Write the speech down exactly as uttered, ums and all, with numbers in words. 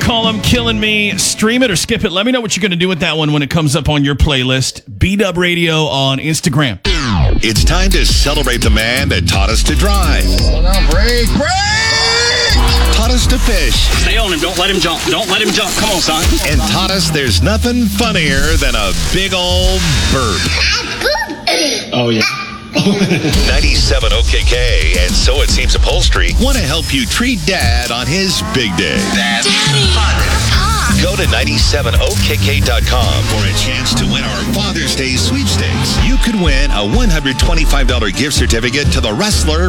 call him Killing Me. Stream it or skip it. Let me know what you're going to do with that one when it comes up on your playlist. B-Dub Radio on Instagram. It's time to celebrate the man that taught us to drive. Hold on, break, break! Taught us to fish. Stay on him. Don't let him jump. Don't let him jump. Come on, son. And taught us there's nothing funnier than a big old bird. Oh, yeah. ninety-seven O K K and So It Seems Upholstery want to help you treat Dad on his big day. Daddy. Go to ninety-seven O K K dot com for a chance to win our Father's Day sweepstakes. You could win a one hundred twenty-five dollars gift certificate to the Wrestler